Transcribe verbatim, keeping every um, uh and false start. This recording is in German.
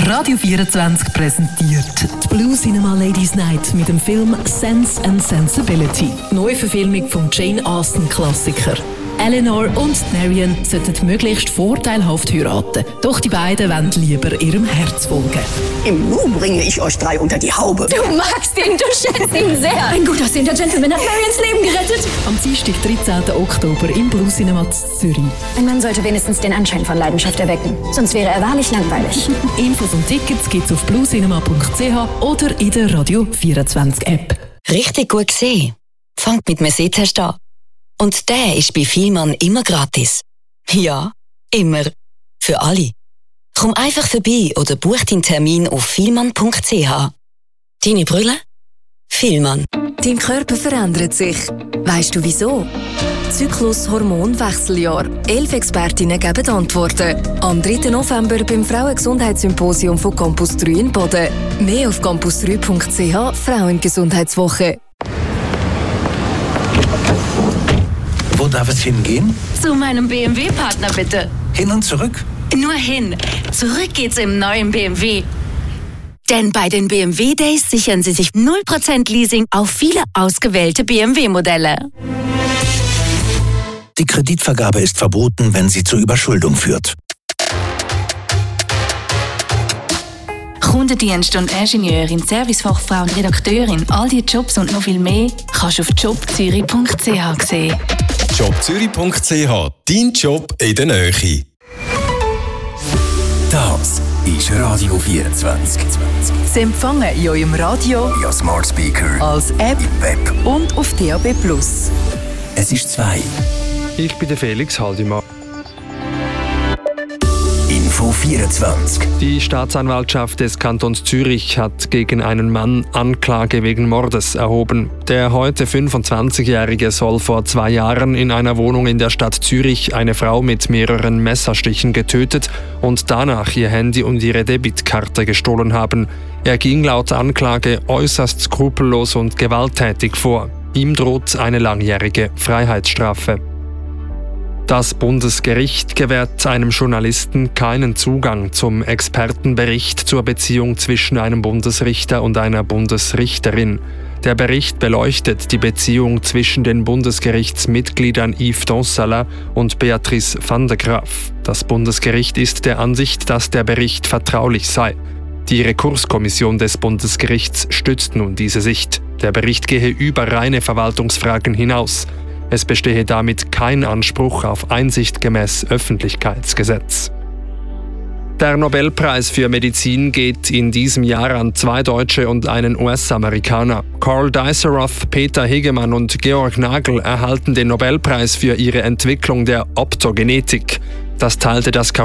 Radio vierundzwanzig präsentiert die Blue Cinema Ladies Night mit dem Film Sense and Sensibility. Neuverfilmung vom Jane Austen-Klassiker. Eleanor und Marion sollten möglichst vorteilhaft heiraten. Doch die beiden wollen lieber ihrem Herz folgen. Im Nu bringe ich euch drei unter die Haube. Du magst ihn, du schätzt ihn sehr. Ein gut aussehender Gentleman hat Marions Leben gerettet. Am Dienstag, dreizehnten Oktober im Blue Cinema Zürich. Ein Mann sollte wenigstens den Anschein von Leidenschaft erwecken. Sonst wäre er wahrlich langweilig. Infos und Tickets gibt's auf bluecinema punkt c h oder in der Radio vierundzwanzig App. Richtig gut gesehen. Fangt mit einem Sehtest an. Und der ist bei Vielmann immer gratis. Ja, immer. Für alle. Komm einfach vorbei oder buch deinen Termin auf vielmann punkt c h. Deine Brille? Vielmann. Dein Körper verändert sich. Weißt du wieso? Zyklus, Hormon, Wechseljahr. Elf Expertinnen geben Antworten. Am dritten November beim Frauengesundheitssymposium von Campus drei in Boden. Mehr auf campus drei punkt c h. Frauengesundheitswoche. Wo darf es hingehen? Zu meinem B M W-Partner bitte. Hin und zurück? Nur hin. Zurück geht's im neuen B M W. Denn bei den B M W Days sichern Sie sich null Prozent Leasing auf viele ausgewählte B M W-Modelle. Die Kreditvergabe ist verboten, wenn sie zur Überschuldung führt. Kundendienst und Ingenieurin, Servicefachfrau und Redakteurin, all die Jobs und noch viel mehr kannst du auf job zürich punkt c h sehen. job zürich punkt c h, dein Job in der Nähe. Das ist Radio vierundzwanzig. Sie empfangen in eurem Radio, via Smart Speaker, als App im Web und auf D A B plus. Es ist zwei. Ich bin der Felix Haldimann. Info vierundzwanzig. Die Staatsanwaltschaft des Kantons Zürich hat gegen einen Mann Anklage wegen Mordes erhoben. Der heute fünfundzwanzigjährige soll vor zwei Jahren in einer Wohnung in der Stadt Zürich eine Frau mit mehreren Messerstichen getötet und danach ihr Handy und ihre Debitkarte gestohlen haben. Er ging laut Anklage äußerst skrupellos und gewalttätig vor. Ihm droht eine langjährige Freiheitsstrafe. Das Bundesgericht gewährt einem Journalisten keinen Zugang zum Expertenbericht zur Beziehung zwischen einem Bundesrichter und einer Bundesrichterin. Der Bericht beleuchtet die Beziehung zwischen den Bundesgerichtsmitgliedern Yves Donsala und Beatrice van der Graaf. Das Bundesgericht ist der Ansicht, dass der Bericht vertraulich sei. Die Rekurskommission des Bundesgerichts stützt nun diese Sicht. Der Bericht gehe über reine Verwaltungsfragen hinaus. Es bestehe damit kein Anspruch auf Einsicht gemäß Öffentlichkeitsgesetz. Der Nobelpreis für Medizin geht in diesem Jahr an zwei Deutsche und einen U S-Amerikaner. Carl Diceroth, Peter Hegemann und Georg Nagel erhalten den Nobelpreis für ihre Entwicklung der Optogenetik. Das teilte das